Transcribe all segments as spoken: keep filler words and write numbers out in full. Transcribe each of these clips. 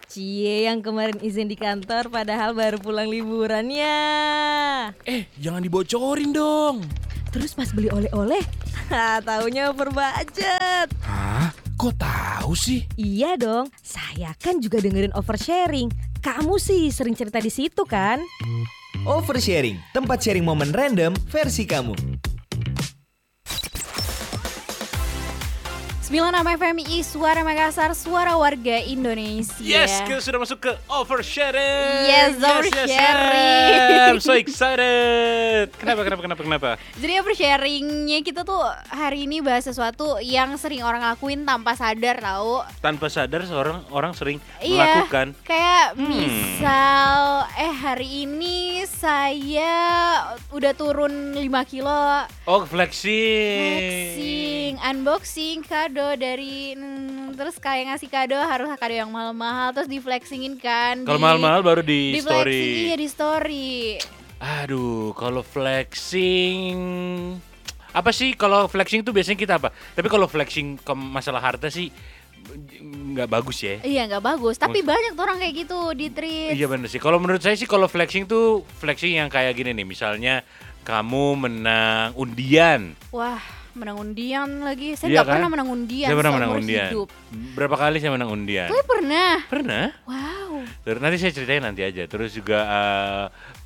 Cie yang kemarin izin di kantor padahal baru pulang liburannya. Eh, jangan dibocorin dong. Terus pas beli oleh-oleh, taunya over budget. Hah? Kok tahu sih? Iya dong, saya kan juga dengerin oversharing. Kamu sih sering cerita di situ kan? Oversharing, tempat sharing momen random versi kamu. sembilan puluh enam F M I Suara Makassar, suara warga Indonesia. Yes, kita sudah masuk ke oversharing. Yes, oversharing. Yes, yes, I'm so excited. Kenapa, kenapa, kenapa, kenapa? Jadi oversharingnya kita tuh hari ini bahas sesuatu yang sering orang lakuin tanpa sadar tahu. Tanpa sadar seorang orang sering Iya, melakukan. kayak Hmm. misal eh hari ini saya udah turun lima kilo. Oh, flexing. Flexing, unboxing kado dari hmm, terus kayak ngasih kado harus kado yang mahal-mahal terus di flexingin kan. Kalau di- mahal-mahal baru di, di story. flexing, iya di story. Aduh, kalau flexing apa sih? Kalau flexing tuh biasanya kita apa? Tapi kalau flexing ke masalah harta sih nggak bagus ya. Iya nggak bagus, tapi Maksud- banyak tuh orang kayak gitu di treat. Iya bener sih. Kalau menurut saya sih kalau flexing tuh flexing yang kayak gini nih. Misalnya kamu menang undian. Wah, menang undian lagi. Saya Iya nggak kan? pernah menang undian. Saya pernah seumur menang undian. hidup. Berapa kali saya menang undian? Saya pernah. Pernah. Wow. Terus nanti saya ceritain nanti aja. Terus juga uh,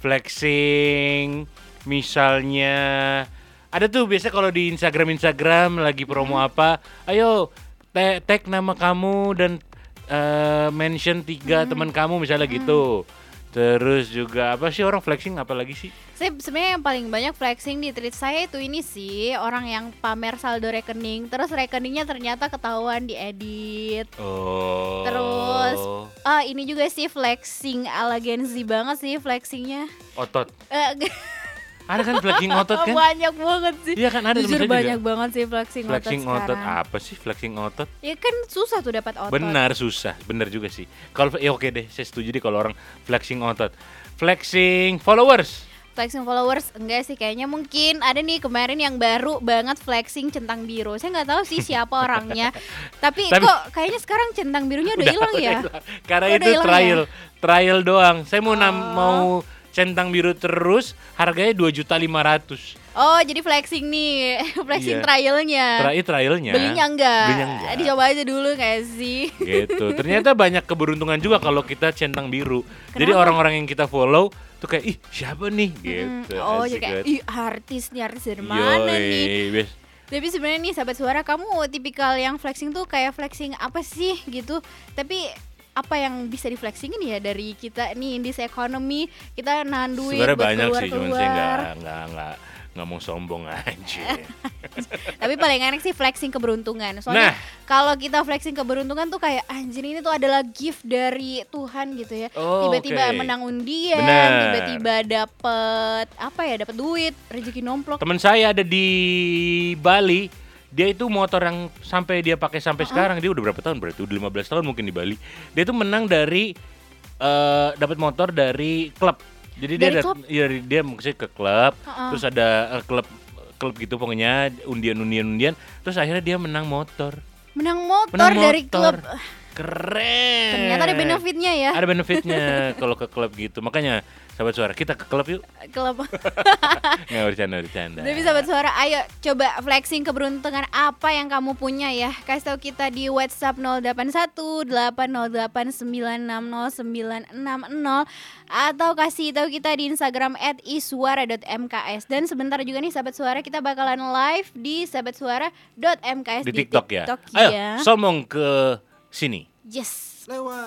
flexing misalnya ada tuh biasa kalau di Instagram Instagram lagi promo Hmm. apa, ayo te- tag nama kamu dan uh, mention tiga Hmm. teman kamu misalnya gitu. Terus juga apa sih orang flexing apa lagi sih? Saya sebenarnya yang paling banyak flexing di tweet saya itu ini sih orang yang pamer saldo rekening, terus rekeningnya ternyata ketahuan diedit. Oh. Terus ah ini juga sih flexing ala Gen Z banget sih flexingnya. otot. Eh, Ada kan flexing otot kan? banyak banget sih. Iya kan ada Jujur temen saya banyak juga. banget sih flexing, Flexing otot otot sekarang. apa sih flexing otot? Ya kan susah tuh dapat otot. Benar susah, benar juga sih. Kalau ya oke deh, saya setuju deh kalau orang flexing otot. Flexing followers. Flexing followers enggak sih, kayaknya mungkin ada nih kemarin yang baru banget flexing centang biru. Saya nggak tahu sih siapa orangnya. Tapi, Tapi- kok kayaknya sekarang centang birunya udah hilang ya? hilang. Karena Udah itu hilang trial, trial doang. Saya mau nam- Oh. mau centang biru terus, harganya dua juta lima ratus. Oh, jadi flexing nih. Flexing Iya. trialnya. Terakhir trialnya. Belinya enggak. Belinya enggak. Dicoba aja dulu kayak sih. Gitu. Ternyata banyak keberuntungan juga kalau kita centang biru. Jadi Kenapa? orang-orang yang kita follow tuh kayak ih siapa nih gitu. Hmm, oh, Asik jadi kayak banget. ih artis nih, artis dari mana Yoi, nih? bes- Tapi sebenarnya nih sahabat suara, kamu tipikal yang flexing tuh kayak flexing apa sih gitu. Tapi apa yang bisa di flexingin ya dari kita nih in this economy, kita nahan duit Sebenarnya buat banyak sih, cuman saya keluar-keluar. nggak nggak nggak nggak mau sombong aja. Tapi paling enak sih flexing keberuntungan. Soalnya Nah. kalau kita flexing keberuntungan tuh kayak anjir ini tuh adalah gift dari Tuhan gitu ya. Oh, Tiba-tiba oke. menang undian, Benar. tiba-tiba dapet apa ya, dapet duit, rezeki nomplok. Temen saya ada di Bali, dia itu motor yang sampai dia pakai sampai sekarang, dia udah berapa tahun berarti udah lima belas tahun mungkin di Bali. Dia itu menang dari eh dapat motor dari klub. Jadi dia Dari dat- klub? iya, dia maksudnya ke klub, Uh-uh. terus ada eh, klub klub gitu pokoknya undian-undian-undian, terus akhirnya dia menang motor. Menang motor Menang dari motor. klub. Keren. Ternyata ada benefitnya ya. Ada benefitnya kalau ke klub gitu. Makanya sahabat suara kita ke klub yuk. Klub. Nggak bercanda bercanda. Tapi sahabat suara, ayo coba flexing keberuntungan apa yang kamu punya ya. Kasih tahu kita di WhatsApp nol delapan satu delapan nol delapan sembilan enam nol sembilan enam nol atau kasih tahu kita di Instagram at iswara dot m k s. Dan sebentar juga nih sahabat suara, kita bakalan live di sahabat suara dot m k s Di TikTok, ya. TikTok Ayo, ya. sombong ke sini. Yes.